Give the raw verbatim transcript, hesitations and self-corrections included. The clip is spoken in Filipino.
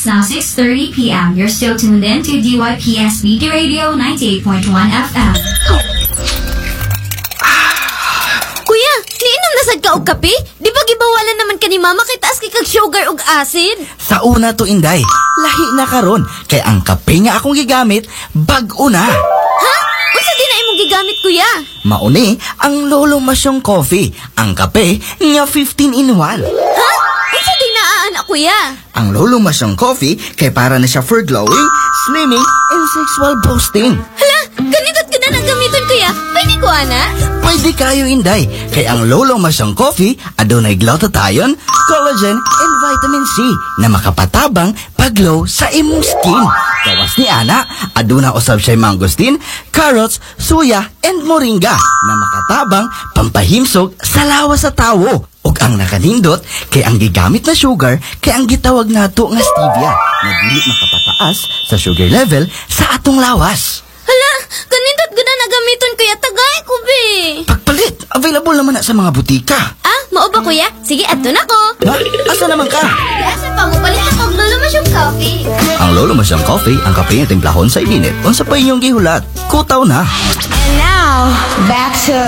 It's now six thirty p m You're still tuned in to D Y P S B D Radio ninety-eight point one F M. Kuya, niinom na sad ka og kape? Di ba gibawalan naman ka ni mama kay taas kay kag sugar ug acid? Sa una to, Inday. Lahi na karon. Kay ang kape nga akong gigamit, bag-o na. Ha? Unsa di na imong gigamit, kuya? Mauni, ang Lolo Masyong Coffee. Ang kape nga fifteen in one. Ha? Unsa di naaan, kuya? Ang Lolo Masyong Coffee kay para na siya for glowing, slimming, and sexual boosting. Hala, ganito't ka na nang gamiton, kuya. Pwede ko, ana? Pwede kayo, Inday. Kay ang Lolo Masyong Coffee adunay glutathione, collagen, and vitamin C na makapatabang pag-glow sa imong skin. Gawas ni Ana, aduna usab siya mangosteen, carrots, suya, and moringa na makatabang pampahimsog sa lawas sa tawo. Ug ang nakanindot kay ang gigamit na sugar kay ang gitawag nato nga stevia na dili makapataas sa sugar level sa atong lawas. Hala, ganito't ka na nagamiton, kuya. Tagay ko, be. Pagpalit, available naman na sa mga butika. Ah, mao ba, kuya? Sige, adto na ko. Ha? Asa naman ka? Asa pa mo palit ako og Lolo Masyong Coffee. Ang Lolo Masyong Coffee, ang kape nga timplahon sa init. Unsa pa inyong gihulat? Kutaw na. And now, back to